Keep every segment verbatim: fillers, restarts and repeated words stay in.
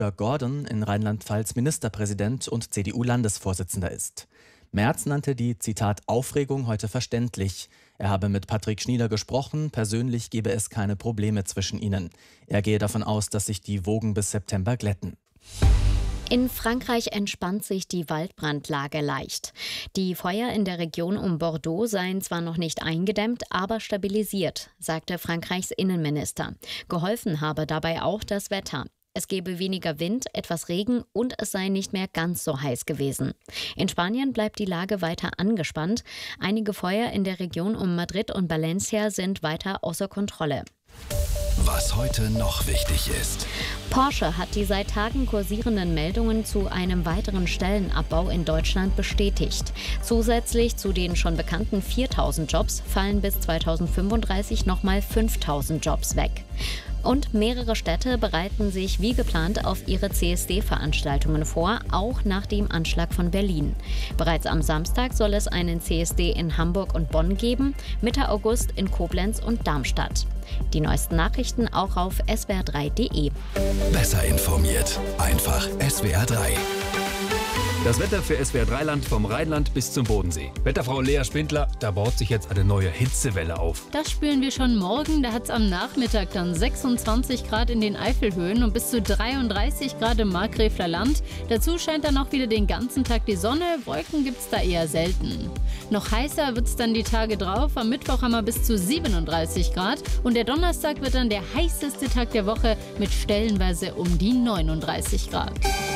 Gordon in Rheinland-Pfalz Ministerpräsident und C D U-Landesvorsitzender ist. Merz nannte die, Zitat, Aufregung heute verständlich. Er habe mit Patrick Schnieder gesprochen, persönlich gebe es keine Probleme zwischen ihnen. Er gehe davon aus, dass sich die Wogen bis September glätten. In Frankreich entspannt sich die Waldbrandlage leicht. Die Feuer in der Region um Bordeaux seien zwar noch nicht eingedämmt, aber stabilisiert, sagte Frankreichs Innenminister. Geholfen habe dabei auch das Wetter. Es gebe weniger Wind, etwas Regen und es sei nicht mehr ganz so heiß gewesen. In Spanien bleibt die Lage weiter angespannt. Einige Feuer in der Region um Madrid und Valencia sind weiter außer Kontrolle. Was heute noch wichtig ist. Porsche hat die seit Tagen kursierenden Meldungen zu einem weiteren Stellenabbau in Deutschland bestätigt. Zusätzlich zu den schon bekannten viertausend Jobs fallen bis zweitausendfünfunddreißig nochmal fünftausend Jobs weg. Und mehrere Städte bereiten sich wie geplant auf ihre C S D-Veranstaltungen vor, auch nach dem Anschlag von Berlin. Bereits am Samstag soll es einen C S D in Hamburg und Bonn geben, Mitte August in Koblenz und Darmstadt. Die neuesten Nachrichten auch auf S W R drei punkt de. Besser informiert, einfach S W R drei. Das Wetter für S W R drei Land vom Rheinland bis zum Bodensee. Wetterfrau Lea Spindler, da baut sich jetzt eine neue Hitzewelle auf. Das spüren wir schon morgen. Da hat es am Nachmittag dann sechsundzwanzig Grad in den Eifelhöhen und bis zu dreiunddreißig Grad im Markgräfler Land. Dazu scheint dann auch wieder den ganzen Tag die Sonne. Wolken gibt es da eher selten. Noch heißer wird es dann die Tage drauf. Am Mittwoch haben wir bis zu siebenunddreißig Grad. Und der Donnerstag wird dann der heißeste Tag der Woche mit stellenweise um die neununddreißig Grad.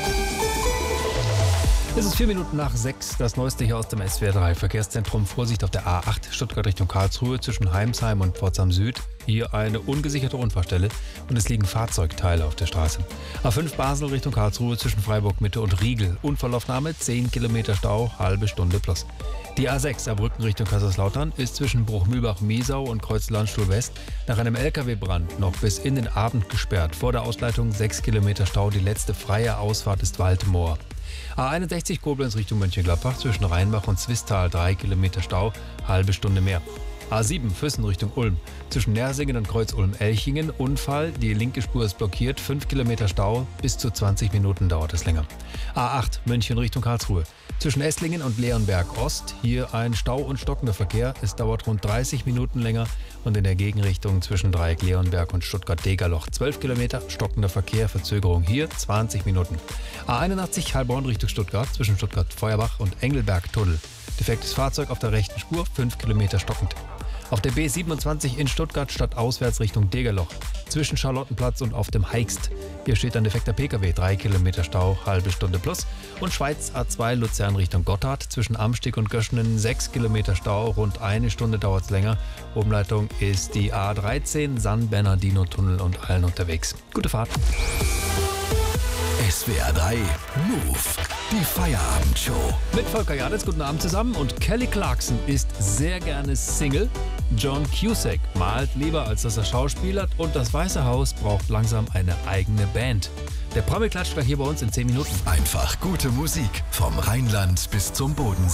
Es ist vier Minuten nach sechs, das Neueste hier aus dem S W R drei Verkehrszentrum. Vorsicht auf der A acht Stuttgart Richtung Karlsruhe zwischen Heimsheim und Pforzheim Süd. Hier eine ungesicherte Unfallstelle und es liegen Fahrzeugteile auf der Straße. A fünf Basel Richtung Karlsruhe zwischen Freiburg Mitte und Riegel. Unfallaufnahme zehn Kilometer Stau, halbe Stunde plus. Die A sechs Saarbrücken Richtung Kaiserslautern ist zwischen Bruchmühlbach-Miesau und Kreuz-Landstuhl West nach einem L K W-Brand noch bis in den Abend gesperrt. Vor der Ausleitung sechs Kilometer Stau, die letzte freie Ausfahrt ist Waldmoor. A einundsechzig Koblenz Richtung Mönchengladbach zwischen Rheinbach und Zwistal drei Kilometer Stau, halbe Stunde mehr. A sieben Füssen Richtung Ulm zwischen Nersingen und Kreuz Ulm-Elchingen Unfall, die linke Spur ist blockiert, fünf Kilometer Stau, bis zu zwanzig Minuten dauert es länger. A acht München Richtung Karlsruhe zwischen Esslingen und Leonberg Ost, hier ein Stau und stockender Verkehr, es dauert rund dreißig Minuten länger und in der Gegenrichtung zwischen Dreieck Leonberg und Stuttgart-Degerloch zwölf Kilometer, stockender Verkehr, Verzögerung hier zwanzig Minuten. A einundachtzig Heilbronn Richtung Stuttgart zwischen Stuttgart-Feuerbach und Engelberg-Tunnel. Defektes Fahrzeug auf der rechten Spur, fünf Kilometer stockend. Auf der B siebenundzwanzig in Stuttgart stadtauswärts Richtung Degerloch zwischen Charlottenplatz und auf dem Heikst. Hier steht ein defekter P K W, drei Kilometer Stau, halbe Stunde plus. Und Schweiz A zwei Luzern Richtung Gotthard zwischen Amstig und Göschenen sechs Kilometer Stau, rund eine Stunde dauert es länger. Umleitung ist die A dreizehn San Bernardino Tunnel und allen unterwegs. Gute Fahrt. S W R drei Move, die Feierabendshow. Mit Volker Jaditz, guten Abend zusammen. Und Kelly Clarkson ist sehr gerne Single. John Cusack malt lieber, als dass er schauspielert. Und das Weiße Haus braucht langsam eine eigene Band. Der Promi-Klatsch gleich hier bei uns in zehn Minuten. Einfach gute Musik vom Rheinland bis zum Bodensee.